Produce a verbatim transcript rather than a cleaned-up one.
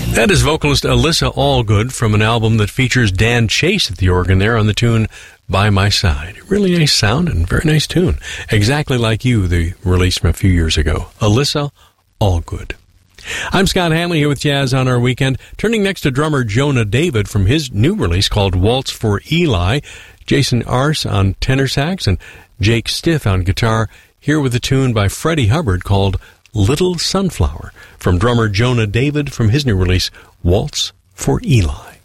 That is vocalist Alyssa Allgood from an album that features Dan Chase at the organ there on the tune By My Side. Really nice sound and very nice tune. Exactly like you, the release from a few years ago. Alyssa Allgood. I'm Scott Hanley here with Jazz on Our Weekend. Turning next to drummer Jonah David from his new release called Waltz for Eli. Jason Arce on tenor sax and Jake Stiff on guitar. Here with a tune by Freddie Hubbard called Little Sunflower from drummer Jonah David from his new release, Waltz for Eli.